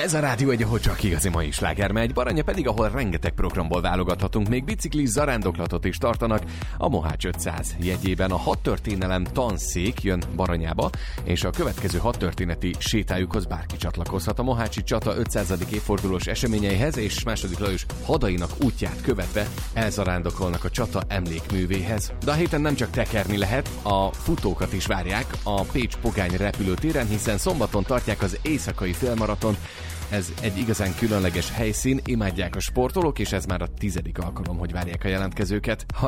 Ez a rádió egy, ahol csak igazi mai sláger megy, Baranya pedig, ahol rengeteg programból válogathatunk, még biciklis zarándoklatot is tartanak. A Mohács 500 jegyében a hadtörténelem tanszék jön Baranyába, és a következő hadtörténeti sétájukhoz bárki csatlakozhat. A mohácsi csata 500. évfordulós eseményeihez és II. Lajos hadainak útját követve elzarándokolnak a csata emlékművéhez. De a héten nem csak tekerni lehet, a futókat is várják a Pécs-Pogány repülőtéren, hiszen szombaton tartják az éjszakai félmaraton. Ez egy igazán különleges helyszín, imádják a sportolók, és ez már a 10. alkalom, hogy várják a jelentkezőket.